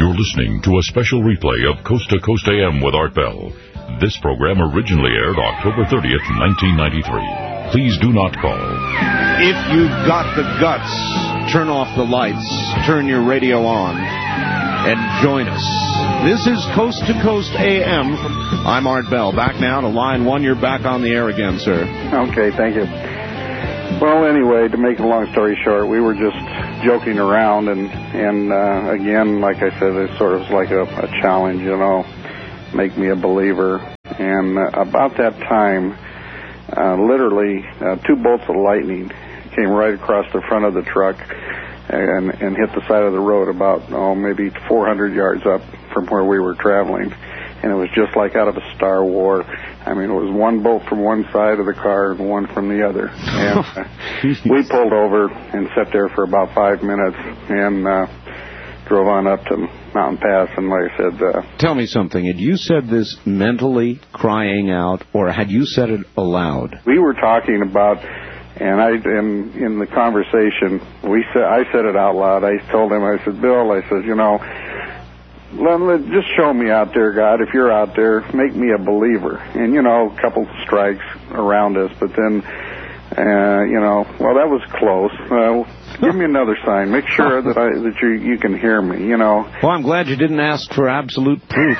You're listening to a special replay of Coast to Coast AM with Art Bell. This program originally aired October 30th, 1993. Please do not call. If you've got the guts, turn off the lights, turn your radio on, and join us. This is Coast to Coast AM. I'm Art Bell. Back now to line one. You're back on the air again, sir. Okay, thank you. Well, anyway, to make a long story short, we were just joking around, and again, like I said, it sort of was like a challenge, you know, make me a believer. And about that time, literally 2 bolts of lightning came right across the front of the truck and hit the side of the road about, maybe 400 yards up from where we were traveling. And it was just like out of a Star Wars. I mean, it was 1 bolt from one side of the car and 1 from the other. And we pulled over and sat there for about 5 minutes and drove on up to Mountain Pass. And like I said... Tell me something. Had you said this mentally crying out, or had you said it aloud? We were talking about... And in the conversation, I said it out loud. I told him, I said, Bill, I said, you know... just show me out there, God. If you're out there, make me a believer. And, you know, a couple strikes around us. But then, well, that was close. Give me another sign. Make sure that you can hear me, you know. Well, I'm glad you didn't ask for absolute proof.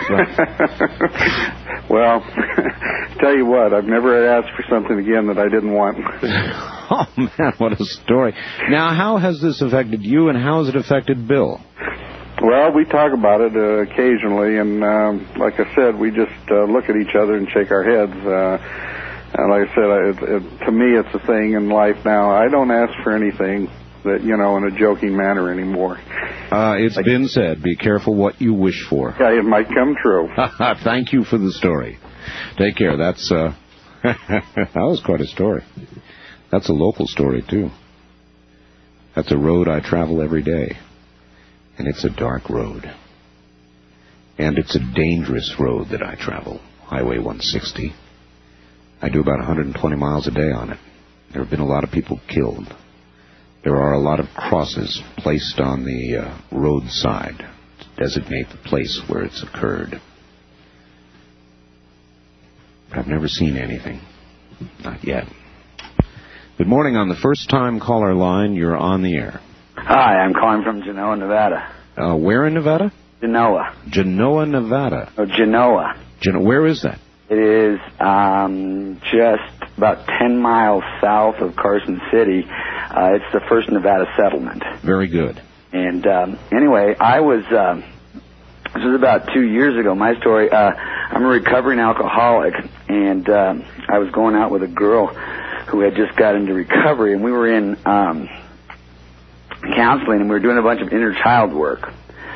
Well, tell you what, I've never asked for something again that I didn't want. Oh, man, what a story. Now, how has this affected you, and how has it affected Bill? Well, we talk about it occasionally, and like I said, we just look at each other and shake our heads. And like I said, to me, it's a thing in life now. I don't ask for anything that, you know, in a joking manner anymore. It's been said, be careful what you wish for. Yeah, it might come true. Thank you for the story. Take care. That's that was quite a story. That's a local story, too. That's a road I travel every day. And it's a dark road. And it's a dangerous road that I travel, Highway 160. I do about 120 miles a day on it. There have been a lot of people killed. There are a lot of crosses placed on the roadside to designate the place where it's occurred. But I've never seen anything. Not yet. Good morning. On the first-time caller line, you're on the air. Hi, I'm calling from Genoa, Nevada. Where in Nevada? Genoa. Genoa, Nevada. Oh, Genoa. Where is that? It is just about 10 miles south of Carson City. It's the first Nevada settlement. Very good. And anyway, this was about 2 years ago. My story, I'm a recovering alcoholic, and I was going out with a girl who had just got into recovery, and we were in... counseling, and we were doing a bunch of inner child work.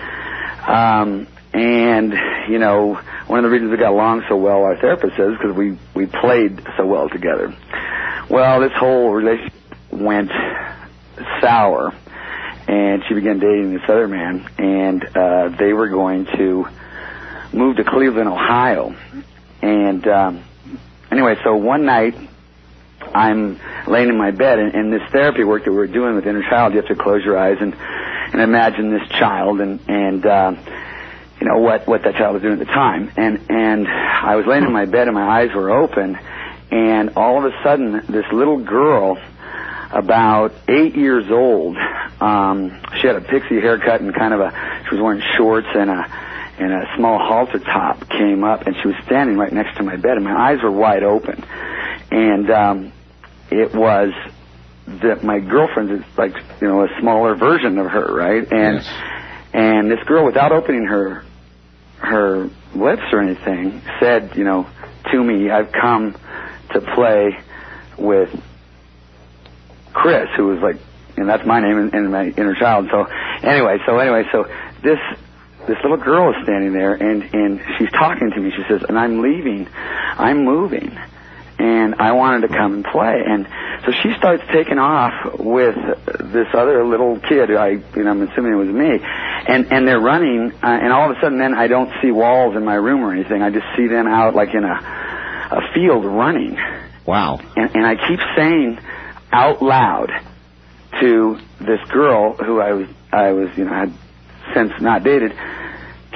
And, you know, one of the reasons we got along so well, our therapist says, because we played so well together. Well, this whole relationship went sour, and she began dating this other man, and they were going to move to Cleveland, Ohio. And anyway, so one night, I'm laying in my bed, and this therapy work that we're doing with inner child, you have to close your eyes and imagine this child and you know what that child was doing at the time. And I was laying in my bed and my eyes were open, and all of a sudden this little girl, about 8 years old, she had a pixie haircut and she was wearing shorts and a small halter top, came up, and she was standing right next to my bed, and my eyes were wide open. And it was that my girlfriend is like, you know, a smaller version of her, right? And yes. And this girl, without opening her lips or anything, said, you know, to me, I've come to play with Chris, who was like, and that's my name and my inner child. So anyway, so this little girl is standing there, and she's talking to me. She says, and I'm leaving, I'm moving, and I wanted to come and play. And so she starts taking off with this other little kid. I'm assuming it was me, and they're running. And all of a sudden, then I don't see walls in my room or anything. I just see them out like in a field running. Wow. And I keep saying out loud to this girl who I was had since not dated,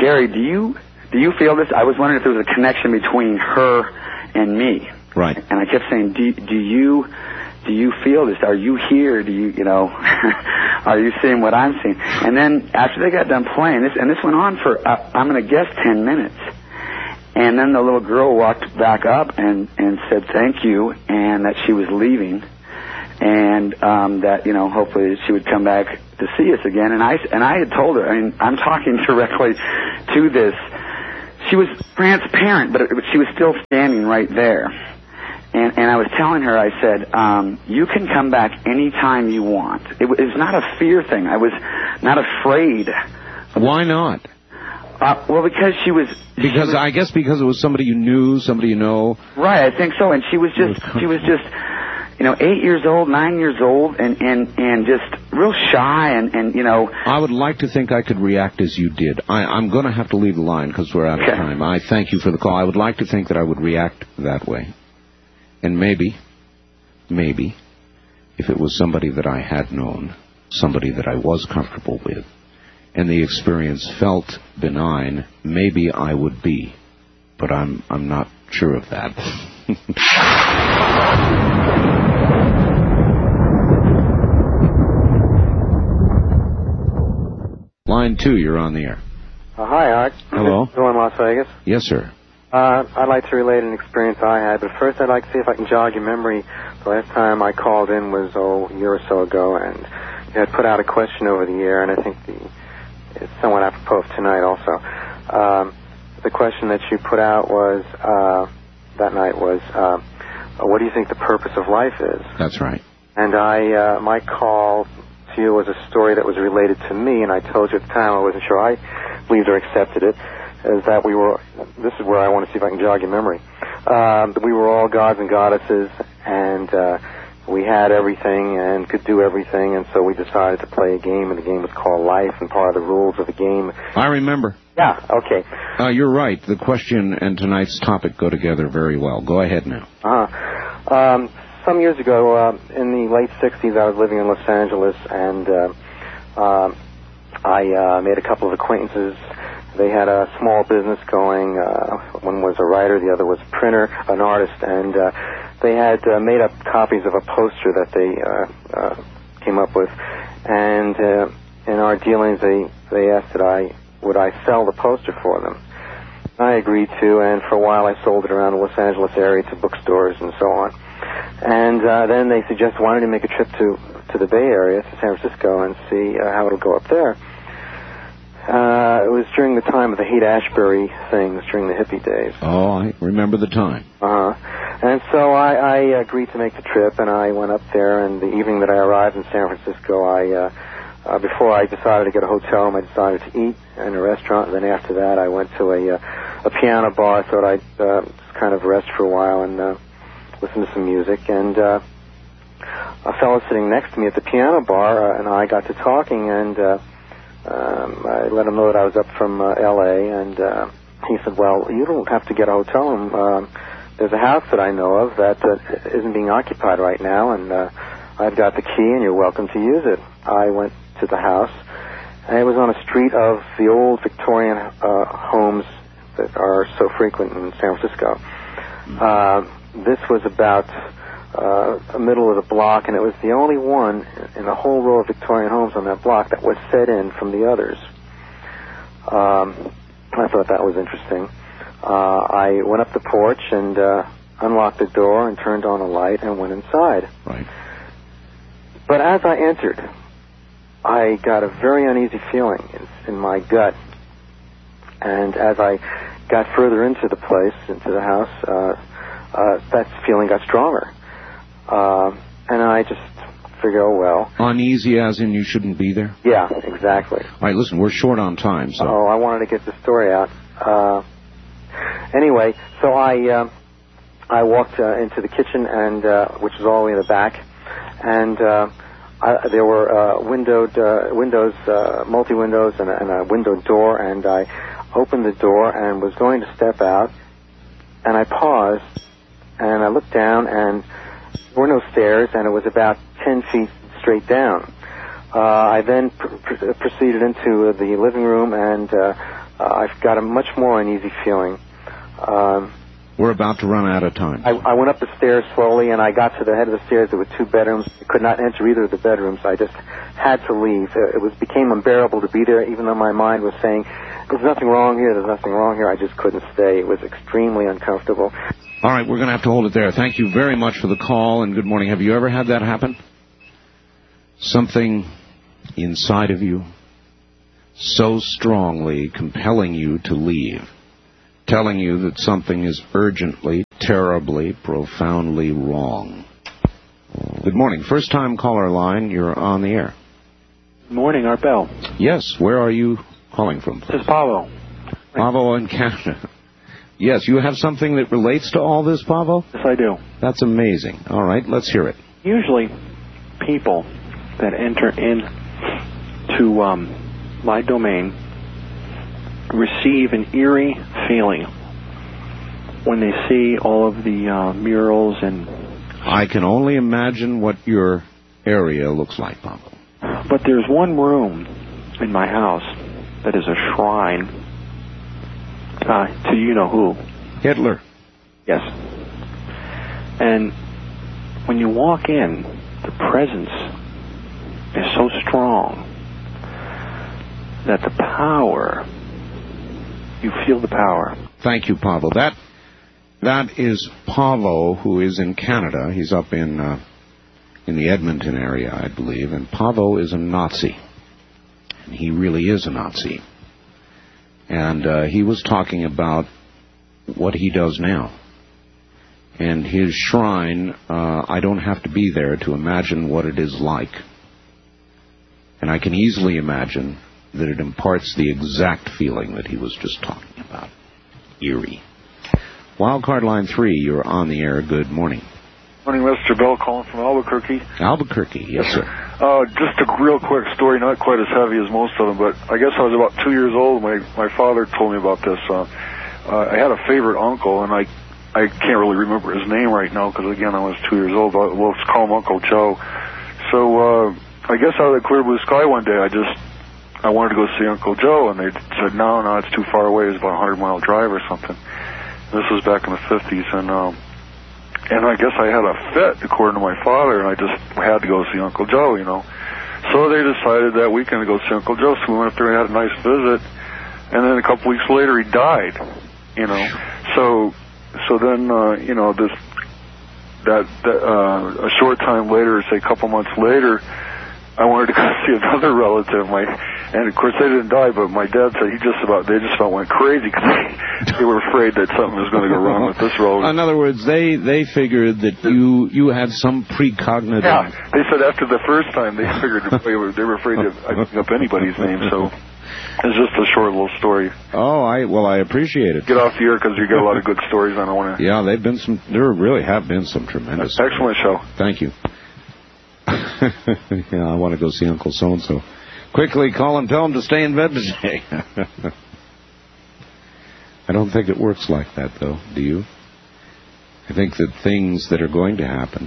Gary, do you feel this? I was wondering if there was a connection between her and me. Right. And I kept saying, do you feel this? Are you here? Do you know, are you seeing what I'm seeing? And then after they got done playing, this went on for, I'm going to guess 10 minutes. And then the little girl walked back up and said thank you, and that she was leaving, and that, you know, hopefully she would come back to see us again. And I had told her, I mean, I'm talking directly to this. She was transparent, but she was still standing right there. And I was telling her, I said, you can come back anytime you want. It was not a fear thing. I was not afraid. Why not? Well, because she was... I guess because it was somebody you knew, somebody you know. Right, I think so. And she was just, you know, 8 years old, 9 years old, and just real shy, and you know... I would like to think I could react as you did. I'm going to have to leave the line because we're out of time. I thank you for the call. I would like to think that I would react that way. And maybe, if it was somebody that I had known, somebody that I was comfortable with, and the experience felt benign, maybe I would be. But I'm not sure of that. Line 2, you're on the air. Hi, Art. Hello. Still in Las Vegas? Yes, sir. I'd like to relate an experience I had, but first I'd like to see if I can jog your memory. The last time I called in was a year or so ago, and you had put out a question over the air, and I think it's somewhat apropos of tonight also. The question that you put out was, that night was, what do you think the purpose of life is? That's right. And my call to you was a story that was related to me, and I told you at the time I wasn't sure I believed or accepted it, is that this is where I want to see if I can jog your memory, that we were all gods and goddesses, and we had everything and could do everything, and so we decided to play a game, and the game was called Life, and part of the rules of the game... I remember. Yeah, okay. You're right. The question and tonight's topic go together very well. Go ahead now. Some years ago, in the late 60s, I was living in Los Angeles, and I made a couple of acquaintances. They had a small business going. One was a writer, the other was a printer, an artist, and they had made up copies of a poster that they came up with. And in our dealings, they asked that would I sell the poster for them. I agreed to, and for a while I sold it around the Los Angeles area to bookstores and so on. And then they suggested, why don't you make a trip to the Bay Area, to San Francisco, and see how it'll go up there. It was during the time of the Haight-Ashbury things, during the hippie days. Oh, I remember the time. And so I agreed to make the trip, and I went up there, and the evening that I arrived in San Francisco, before I decided to get a hotel room, I decided to eat in a restaurant, and then after that I went to a piano bar. I thought I'd just kind of rest for a while and listen to some music, and a fellow sitting next to me at the piano bar and I got to talking, and I let him know that I was up from L.A., and he said, well, you don't have to get a hotel room. There's a house that I know of that isn't being occupied right now, and I've got the key, and you're welcome to use it. I went to the house, and it was on a street of the old Victorian homes that are so frequent in San Francisco. This was about the middle of the block, and it was the only one in the whole row of Victorian homes on that block that was set in from the others. I thought that was interesting. I went up the porch and unlocked the door and turned on a light and went inside. Right. But as I entered, I got a very uneasy feeling in my gut. And as I got further into the place, into the house, that feeling got stronger. And I just figured, oh, well. Uneasy as in you shouldn't be there? Yeah, exactly. All right, listen, we're short on time, so... Oh, I wanted to get the story out. Anyway, so I walked into the kitchen, and which is all the way in the back, and there were windows, multi-windows, and a window door, and I opened the door and was going to step out, and I paused, and I looked down, and there were no stairs, and it was about 10 feet straight down. I then proceeded into the living room and I've got a much more uneasy feeling. We're about to run out of time. I went up the stairs slowly, and I got to the head of the stairs. There were 2 bedrooms. I could not enter either of the bedrooms. I just had to leave. It became unbearable to be there, even though my mind was saying, there's nothing wrong here, there's nothing wrong here. I just couldn't stay. It was extremely uncomfortable. All right, we're going to have to hold it there. Thank you very much for the call, and good morning. Have you ever had that happen? Something inside of you so strongly compelling you to leave, telling you that something is urgently, terribly, profoundly wrong. Good morning. First-time caller line. You're on the air. Good morning, Art Bell. Yes. Where are you calling from, please? This is Pavo. Pavo in Canada. Yes, you have something that relates to all this, Pavo? Yes, I do. That's amazing. All right, let's hear it. Usually, people that enter into my domain receive an eerie feeling when they see all of the murals and... I can only imagine what your area looks like, Pavo. But there's one room in my house that is a shrine to you-know-who. Hitler. Yes. And when you walk in, the presence is so strong that the power, you feel the power. Thank you, Pavo. That is Pavo, who is in Canada. He's up in the Edmonton area, I believe. And Pavo is a Nazi. And he really is a Nazi. And he was talking about what he does now. And his shrine, I don't have to be there to imagine what it is like. And I can easily imagine that it imparts the exact feeling that he was just talking about. Eerie. Wildcard line 3, you're on the air. Good morning. Morning, Mr. Bell, calling from Albuquerque. Albuquerque, yes, sir. Just a real quick story, not quite as heavy as most of them, but I guess I was about 2 years old. My father told me about this. I had a favorite uncle, and I can't really remember his name right now because, again, I was 2 years old. But we'll call him Uncle Joe. So I guess out of the clear blue sky one day, I wanted to go see Uncle Joe, and they said, no, it's too far away. It's about a 100-mile drive or something. This was back in the 50s, and I guess I had a fit, according to my father, and I just had to go see Uncle Joe, you know. So they decided that weekend to go see Uncle Joe, so we went up there and had a nice visit, and then a couple weeks later he died, you know. So then, you know, a short time later, say a couple months later, I wanted to go see another relative, and of course they didn't die, but my dad said they just about went crazy because they were afraid that something was going to go wrong with this relative. In other words, they figured that you had some precognitive. Yeah, they said after the first time they figured they were afraid of picking up anybody's name. So it's just a short little story. Oh, I appreciate it. Get off the air because you get a lot of good stories. I don't want to. Yeah, there really have been some tremendous. Excellent show. Thank you. Yeah, I want to go see Uncle So-and-so. Quickly call him, tell him to stay in bed today. I don't think it works like that, though, do you? I think that things that are going to happen.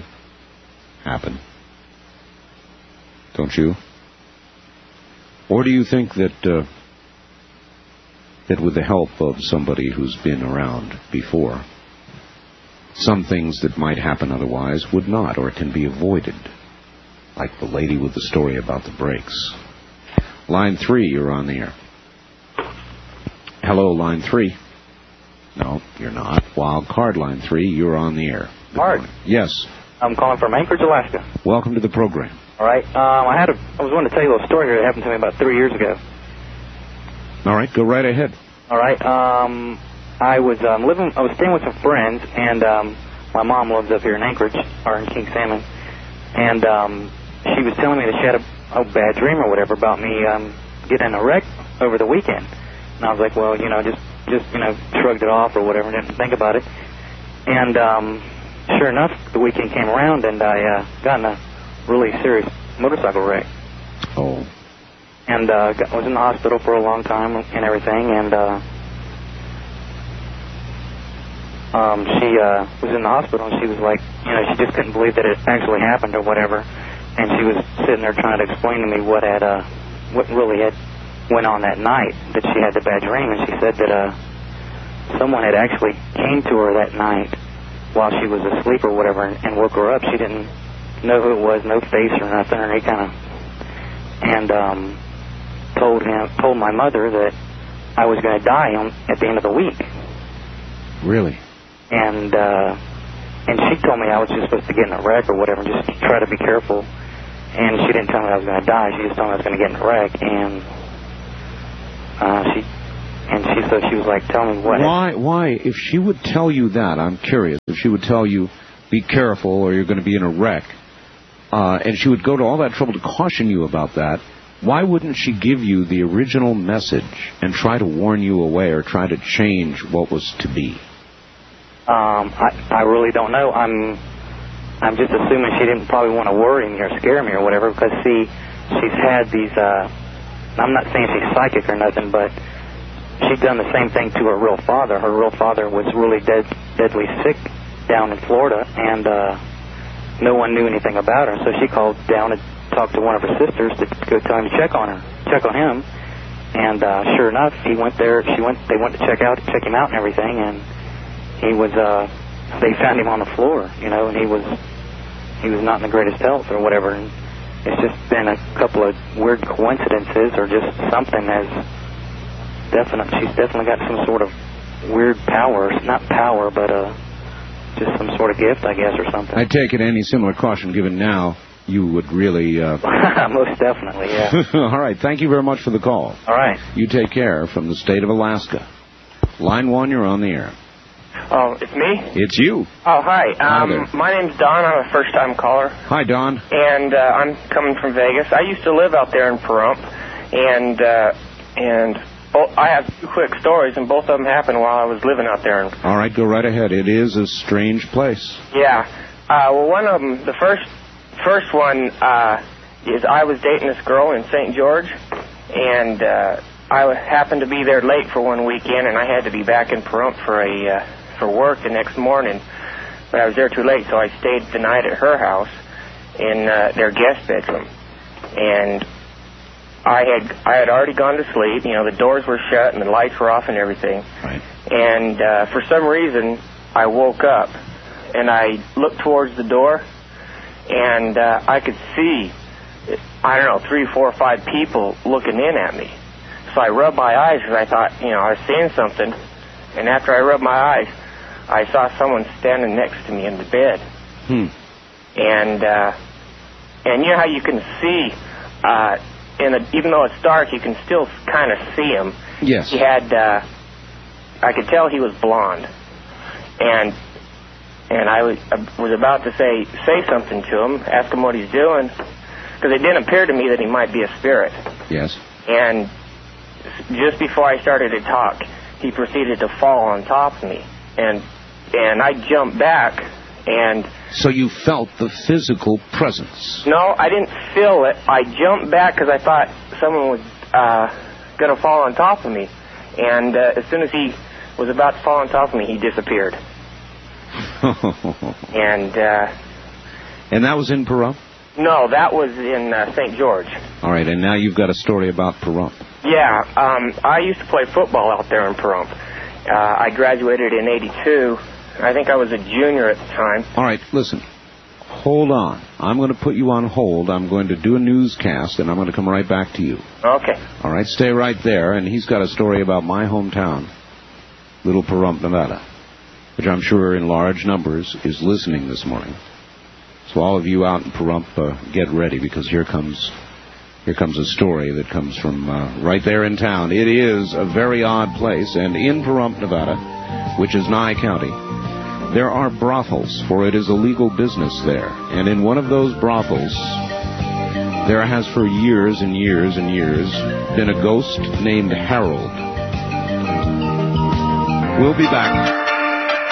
Don't you? Or do you think that that with the help of somebody who's been around before, some things that might happen otherwise would not or can be avoided? Like the lady with the story about the brakes. Line 3, you're on the air. Hello, line 3. No, you're not. Wild card line 3, you're on the air. Art. Yes. I'm calling from Anchorage, Alaska. Welcome to the program. All right. I was wanting to tell you a little story here that happened to me about 3 years ago. All right, go right ahead. All right. I was staying with some friends, and my mom lives up here in Anchorage, or in King Salmon, and she was telling me that she had a bad dream or whatever about me getting in a wreck over the weekend. And I was like, well, you know, just shrugged it off or whatever, didn't think about it. And sure enough, the weekend came around, and I got in a really serious motorcycle wreck. Oh. And was in the hospital for a long time and everything, and she was in the hospital, and she was like, you know, she just couldn't believe that it actually happened or whatever. And she was sitting there trying to explain to me what really had went on that night that she had the bad dream, and she said that someone had actually came to her that night while she was asleep or whatever and woke her up. She didn't know who it was, no face or nothing, or any kind of, and told my mother that I was going to die at the end of the week. Really? And she told me I was just supposed to get in a wreck or whatever, just try to be careful. And she didn't tell me I was going to die. She just told me I was going to get in a wreck. And she was like, tell me what. Why? If she would tell you that, I'm curious. If she would tell you, be careful or you're going to be in a wreck, and she would go to all that trouble to caution you about that, why wouldn't she give you the original message and try to warn you away or try to change what was to be? I really don't know. I'm just assuming she didn't probably want to worry me or scare me or whatever, because she's had these, I'm not saying she's psychic or nothing, but she'd done the same thing to her real father. Her real father was really deadly sick down in Florida, and no one knew anything about her, so she called down and talked to one of her sisters to go tell him to check on him, and sure enough, they went to check him out and everything, and he was, they found him on the floor, and he was not in the greatest health or whatever, and it's just been a couple of weird coincidences or just something she's definitely got some sort of weird power, not power, but just some sort of gift, I guess, or something. I take it any similar caution given now, you would really... Most definitely, yeah. All right, thank you very much for the call. All right. You take care from the state of Alaska. Line 1, you're on the air. Oh, it's me? It's you. Oh, hi. Hi there. My name's Don. I'm a first-time caller. Hi, Don. And I'm coming from Vegas. I used to live out there in Pahrump, and I have 2 quick stories, and both of them happened while I was living out there. All right, go right ahead. It is a strange place. Yeah. Well, one of them, the first one is I was dating this girl in St. George, and I happened to be there late for one weekend, and I had to be back in Pahrump for work the next morning, but I was there too late, so I stayed the night at her house in their guest bedroom, and I had already gone to sleep. The doors were shut and the lights were off and everything. Right. And for some reason, I woke up and I looked towards the door, and I could see, 3, 4, 5 people looking in at me. So I rubbed my eyes because I thought, I was seeing something. And after I rubbed my eyes, I saw someone standing next to me in the bed. And you know how you can see, even though it's dark, you can still kind of see him. Yes. He had, I could tell he was blonde. And I was about to say something to him, ask him what he's doing, because it didn't appear to me that he might be a spirit. Yes. And just before I started to talk, he proceeded to fall on top of me, and I jumped back, and... So you felt the physical presence? No, I didn't feel it. I jumped back because I thought someone was going to fall on top of me, and as soon as he was about to fall on top of me, he disappeared. And that was in Pahrump? No, that was in St. George. All right, and now you've got a story about Pahrump. Yeah, I used to play football out there in Pahrump. I graduated in '82. I think I was a junior at the time. All right, listen. Hold on. I'm going to put you on hold. I'm going to do a newscast, and I'm going to come right back to you. Okay. All right, stay right there. And he's got a story about my hometown, Little Pahrump, Nevada, which I'm sure in large numbers is listening this morning. So all of you out in Pahrump, get ready, because here comes a story that comes from right there in town. It is a very odd place, and in Pahrump, Nevada, which is Nye County, there are brothels, for it is a legal business there. And in one of those brothels, there has for years and years and years been a ghost named Harold. We'll be back.